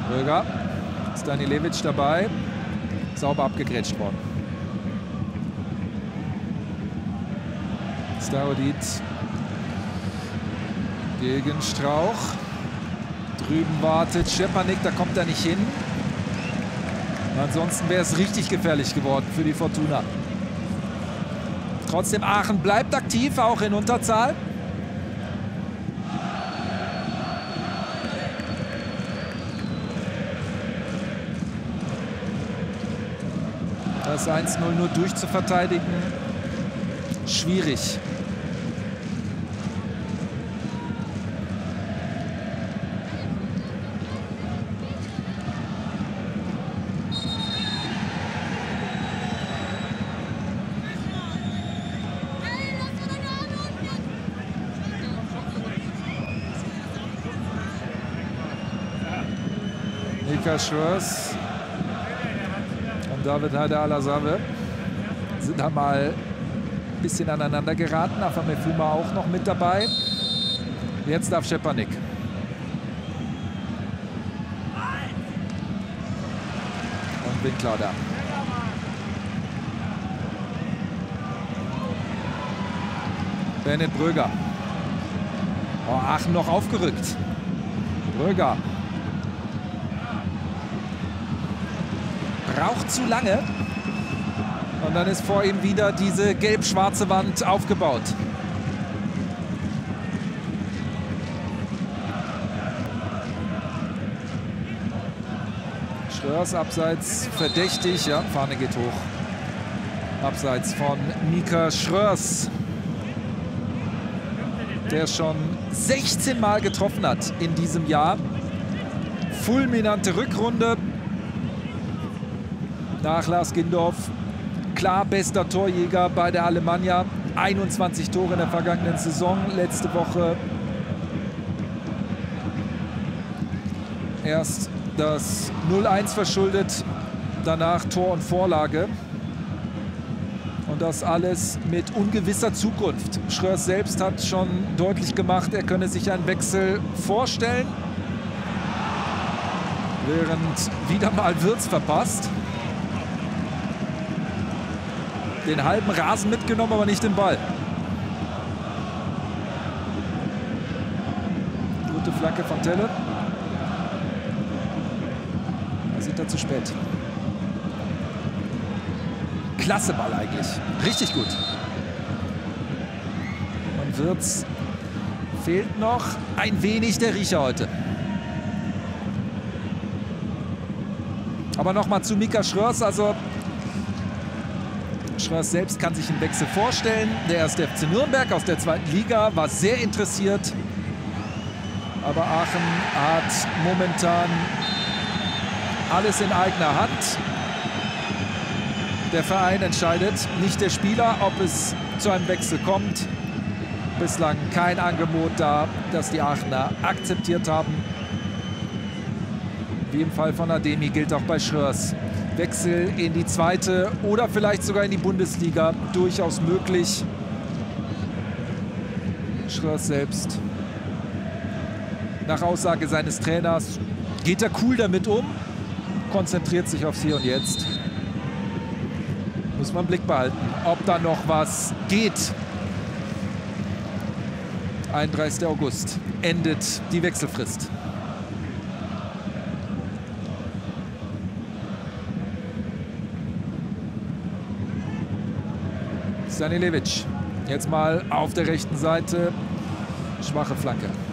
Bröger. Stanilevic dabei. Sauber abgegrätscht worden. Starodit gegen Strauch. Drüben wartet Szczepanik, da kommt er nicht hin. Ansonsten wäre es richtig gefährlich geworden für die Fortuna. Trotzdem, Aachen bleibt aktiv, auch in Unterzahl. Das 1-0 nur durchzuverteidigen, schwierig. Mika Schröers und David Haidar-Alassave sind da mal ein bisschen aneinander geraten. Afamefuma auch noch mit dabei. Jetzt darf Szczepanik. Und Winkler da. Bennett Bröger. Oh, Aachen noch aufgerückt. Bröger. Braucht zu lange. Und dann ist vor ihm wieder diese gelb-schwarze Wand aufgebaut. Schröers abseits verdächtig. Ja, Fahne geht hoch. Abseits von Mika Schröers, der schon 16 Mal getroffen hat in diesem Jahr. Fulminante Rückrunde. Nach Lars Gindorf klar bester Torjäger bei der Alemannia. 21 Tore in der vergangenen Saison. Letzte Woche erst das 0-1 verschuldet. Danach Tor und Vorlage. Und das alles mit ungewisser Zukunft. Schröers selbst hat schon deutlich gemacht, er könne sich einen Wechsel vorstellen. Während wieder mal Wirtz verpasst. Den halben Rasen mitgenommen, aber nicht den Ball. Gute Flanke von Telle. Da sieht er zu spät. Klasse Ball eigentlich. Richtig gut. Und Wirtz fehlt noch ein wenig der Riecher heute. Aber nochmal zu Mika Schröers. Also Schröers selbst kann sich einen Wechsel vorstellen. Der erste FC Nürnberg aus der 2. Liga war sehr interessiert. Aber Aachen hat momentan alles in eigener Hand. Der Verein entscheidet, nicht der Spieler, ob es zu einem Wechsel kommt. Bislang kein Angebot da, das die Aachener akzeptiert haben. Wie im Fall von Ademi gilt auch bei Schröers. Wechsel in die 2. oder vielleicht sogar in die Bundesliga durchaus möglich. Schröers selbst, nach Aussage seines Trainers, geht er cool damit um, konzentriert sich aufs Hier und Jetzt. Muss man im Blick behalten, ob da noch was geht. 31. August endet die Wechselfrist. Stanilevic jetzt mal auf der rechten Seite. Schwache Flanke.